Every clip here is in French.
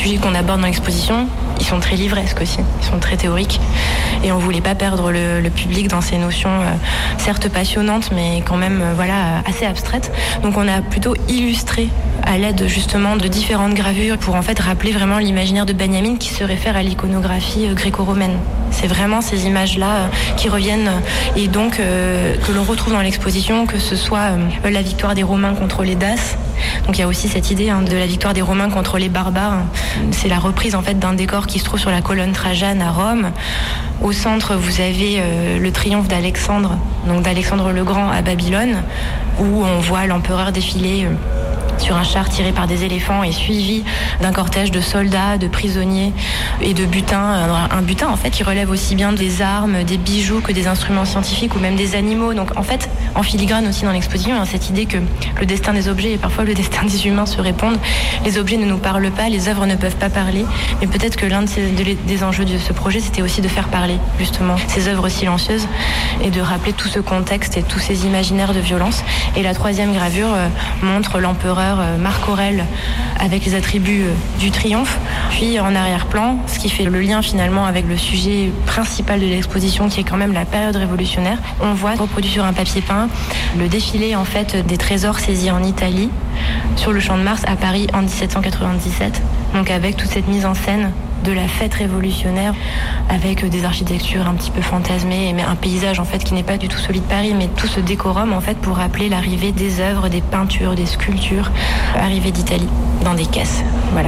sujets qu'on aborde dans l'exposition, ils sont très livresques aussi, ils sont très théoriques. Et on voulait pas perdre le public dans ces notions, certes passionnantes, mais quand même assez abstraites. Donc on a plutôt illustré à l'aide justement de différentes gravures pour en fait rappeler vraiment l'imaginaire de Benjamin qui se réfère à l'iconographie gréco-romaine. C'est vraiment ces images-là qui reviennent et donc que l'on retrouve dans l'exposition, que ce soit la victoire des Romains contre les Daces. Donc il y a aussi cette idée de la victoire des Romains contre les barbares. C'est la reprise en fait d'un décor qui se trouve sur la colonne Trajane à Rome. Au centre, vous avez le triomphe d'Alexandre, donc d'Alexandre le Grand à Babylone, où on voit l'empereur défiler sur un char tiré par des éléphants et suivi d'un cortège de soldats, de prisonniers et de butins. Un butin en fait qui relève aussi bien des armes, des bijoux que des instruments scientifiques ou même des animaux. Donc en fait, en filigrane aussi dans l'exposition, il y a cette idée que le destin des objets et parfois le destin des humains se répondent. Les objets ne nous parlent pas, les œuvres ne peuvent pas parler, mais peut-être que l'un des enjeux de ce projet, c'était aussi de faire parler justement ces œuvres silencieuses et de rappeler tout ce contexte et tous ces imaginaires de violence. Et la troisième gravure montre l'empereur Marc Aurèle avec les attributs du triomphe, puis en arrière-plan, ce qui fait le lien finalement avec le sujet principal de l'exposition qui est quand même la période révolutionnaire. On voit reproduit sur un papier peint le défilé en fait des trésors saisis en Italie sur le Champ de Mars à Paris en 1797, donc avec toute cette mise en scène de la fête révolutionnaire avec des architectures un petit peu fantasmées, mais un paysage en fait qui n'est pas du tout celui de Paris, mais tout ce décorum en fait pour rappeler l'arrivée des œuvres, des peintures, des sculptures arrivées d'Italie dans des caisses. Voilà.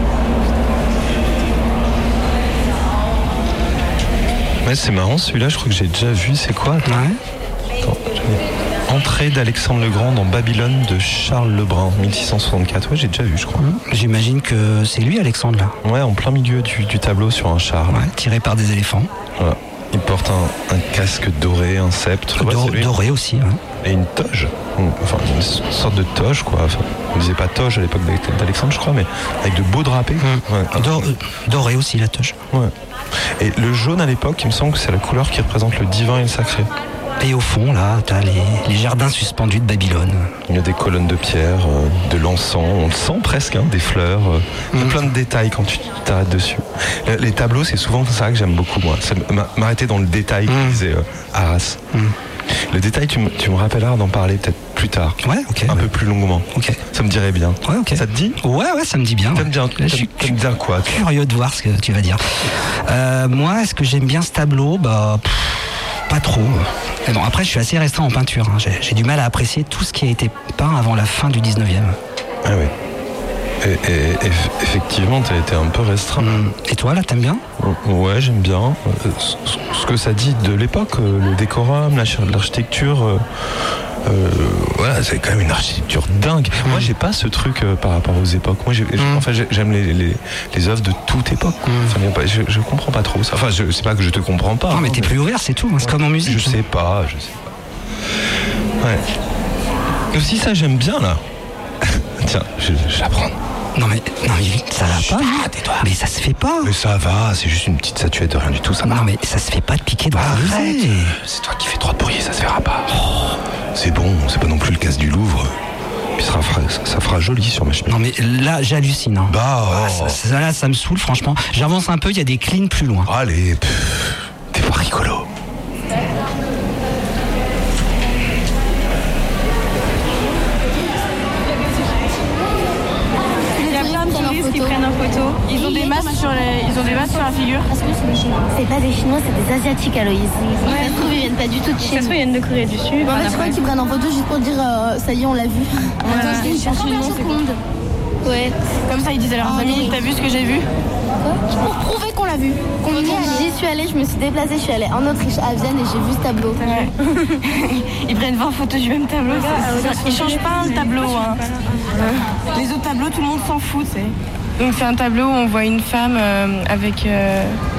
Ouais, c'est marrant celui-là, je crois que j'ai déjà vu. C'est quoi? Attends, Entrée d'Alexandre le Grand dans Babylone de Charles Lebrun, 1664. Ouais, j'ai déjà vu, je crois. J'imagine que c'est lui, Alexandre, là. Ouais, en plein milieu du tableau sur un char. Ouais, tiré par des éléphants. Voilà. Il porte un casque doré, un sceptre. Doré aussi, ouais. Et une toge. Enfin, une sorte de toge, quoi. Enfin, on disait pas toge à l'époque d'Alexandre, je crois, mais avec de beaux drapés. Ouais. Doré aussi, la toge. Ouais. Et le jaune, à l'époque, il me semble que c'est la couleur qui représente le divin et le sacré. Et au fond, là, t'as les jardins suspendus de Babylone. Il y a des colonnes de pierre, de l'encens, on le sent presque, des fleurs. Il y a plein de détails quand tu t'arrêtes dessus. Les tableaux, c'est souvent ça que j'aime beaucoup, moi. C'est m'arrêter dans le détail, comme disait Arras. Le détail, tu me rappelleras d'en parler peut-être plus tard. Ouais, ok. Un peu plus longuement. Ok. Ça me dirait bien. Ouais, ok. Ça te dit? Ouais, ça me dit bien. T'aimes bien, t'aimes bien quoi? Curieux de voir ce que tu vas dire. Moi, est-ce que j'aime bien ce tableau? Pas trop. Mais bon, après, je suis assez restreint en peinture. J'ai du mal à apprécier tout ce qui a été peint avant la fin du 19e. Ah oui. Et effectivement, t'as été un peu restreint. Et toi, là, t'aimes bien? Ouais, j'aime bien. Ce que ça dit de l'époque, le décorum, l'architecture... voilà, c'est quand même une architecture dingue. Moi, j'ai pas ce truc par rapport aux époques. Moi, j'aime les œuvres de toute époque. Enfin, je comprends pas trop ça. Enfin, c'est pas que je te comprends pas. Non, mais t'es plus ouvert, c'est tout. C'est comme en musique. Je sais pas. Ouais. Et aussi, ça, j'aime bien, là. Tiens, je vais apprendre. Non mais ça va pas. Tais-toi. Mais ça se fait pas. Mais ça va, c'est juste une petite statuette de rien du tout. Ça non mais ça se fait pas de piquer dans la musique. C'est toi qui fais trop de bruit, ça se verra pas. C'est bon, c'est pas non plus le casse du Louvre. Puis ça fera joli sur ma chemise. Non mais là j'hallucine. Là ça me saoule franchement. J'avance un peu, il y a des cleans plus loin. Allez, t'es pas rigolo. Qui prennent en photo. Ils ont des masques sur la figure. C'est pas des Chinois, c'est des Asiatiques, Aloïse. Ça se trouve, ils viennent pas du tout de chez nous. Ça se trouve, ils viennent de Corée du Sud. En fait, je crois qu'ils prennent en photo juste pour dire ça y est, on l'a vu. Attends, je cherche le nom, c'est secondes. Ouais. Comme ça, ils disent à leurs amis, t'as vu ce que j'ai vu? Pour prouver qu'on l'a vu. J'y suis allée, je me suis déplacée, je suis allée en Autriche, à Vienne, et j'ai vu ce tableau. Ouais. Ils prennent 20 photos du même tableau. Ils changent pas le tableau. Les autres tableaux, tout le monde s'en fout, tu sais. Donc c'est un tableau où on voit une femme avec